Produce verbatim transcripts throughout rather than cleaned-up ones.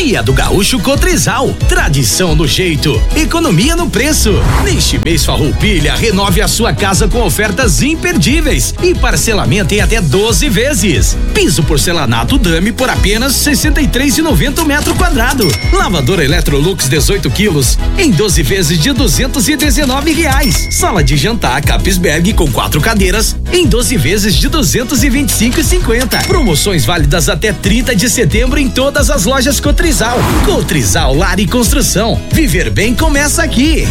Dia do Gaúcho Cotrizal, tradição no jeito, economia no preço. Neste mês Farroupilha, renove a sua casa com ofertas imperdíveis e parcelamento em até doze vezes. Piso porcelanato Dame por apenas sessenta e três reais e noventa centavos o metro quadrado. Lavadora Electrolux dezoito quilos em doze vezes de duzentos e dezenove reais. Sala de jantar Capisberg com quatro cadeiras em doze vezes de duzentos e vinte e cinco reais e cinquenta centavos. Promoções válidas até trinta de setembro em todas as lojas Cotrizal. Cotrizal Lar e Construção. Viver bem começa aqui.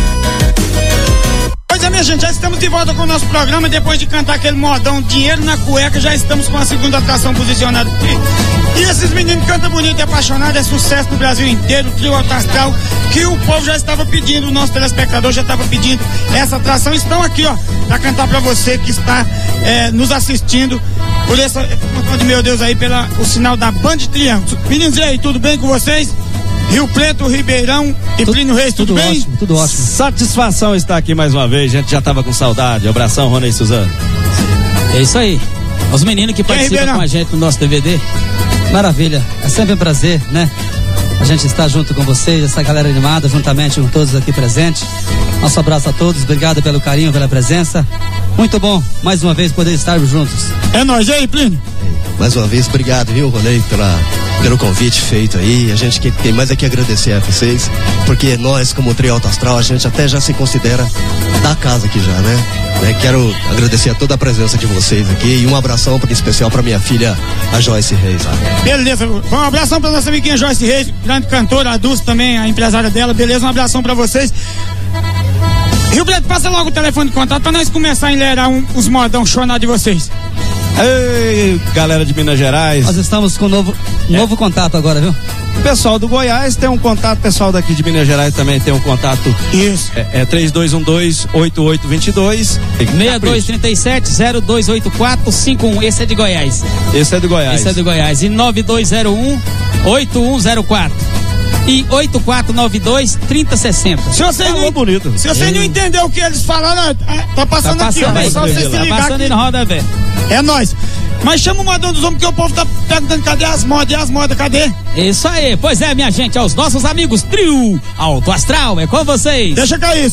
Pois é, minha gente, já estamos de volta com o nosso programa. Depois de cantar aquele modão Dinheiro na Cueca, já estamos com a segunda atração posicionada aqui. E esses meninos cantam bonito e apaixonado, é sucesso no Brasil inteiro, trio Alto Astral, que o povo já estava pedindo, o nosso telespectador já estava pedindo essa atração. Estão aqui, ó, pra cantar pra você que está é, nos assistindo por essa, meu Deus, aí, pela o sinal da Band Triângulo. Meninos, e aí, tudo bem com vocês? Rio Preto, Ribeirão e Plínio Reis, tudo, tudo bem? Ótimo, tudo ótimo. Satisfação estar aqui mais uma vez, a gente já tava com saudade. Abração, Rony e Suzano. É isso aí. Os meninos que participam com a gente no nosso D V D. Maravilha, é sempre um prazer, né? A gente está junto com vocês, essa galera animada, juntamente com todos aqui presentes. Nosso abraço a todos, obrigado pelo carinho, pela presença. Muito bom, mais uma vez, poder estarmos juntos. É nóis, e aí, Plínio? Mais uma vez, obrigado, viu, Ronei, pela, pelo convite feito aí. A gente que, tem mais é que agradecer a vocês, porque nós, como Trio Alto Astral, a gente até já se considera da casa aqui já, né? né? Quero agradecer a toda a presença de vocês aqui e um abração pra, especial para minha filha, a Joyce Reis. Beleza, um abração pra nossa amiguinha Joyce Reis, grande cantora, a Dulce também, a empresária dela. Beleza, um abração pra vocês. Rio Preto, passa logo o telefone de contato pra nós começar a enlerar um, os modão chonar de vocês. Ei, galera de Minas Gerais. Nós estamos com um novo, é. novo contato agora, viu? Pessoal do Goiás tem um contato, pessoal daqui de Minas Gerais também tem um contato. Isso. É, é três dois um dois, oito oito dois dois. seis dois três sete, zero dois oito quatro cinco um. Esse é de Goiás. Esse é de Goiás. Esse é de Goiás. E nove dois zero um, oito um zero quatro. E oito quatro nove dois, trinta sessenta. Se você, não, bonito. Se você não entendeu o que eles falaram, tá passando, tá passando aqui, ó, só você se ligar. Tá passando aqui. Em roda, velho. É nóis. Mas chama o modão dos homens que o povo tá perguntando cadê as modas, e as modas, cadê? Isso aí, pois é, minha gente, aos nossos amigos Trio Alto Astral, é com vocês. Deixa cair.